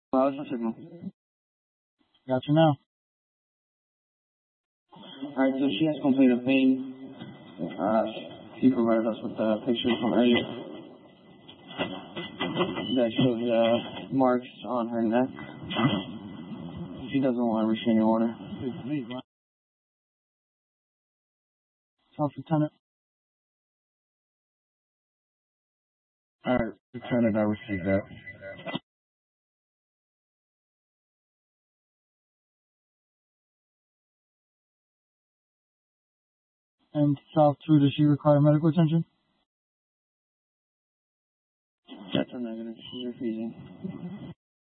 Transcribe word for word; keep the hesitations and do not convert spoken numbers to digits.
Well, what's the signal? Got you now. Alright, so she has complaint of pain. Uh, she provided us with the pictures from earlier that shows uh, marks on her neck. She doesn't want a restraining order. Self Lieutenant. Alright, Lieutenant, I received that. And South two, does she require medical attention? That's a negative. She's refusing.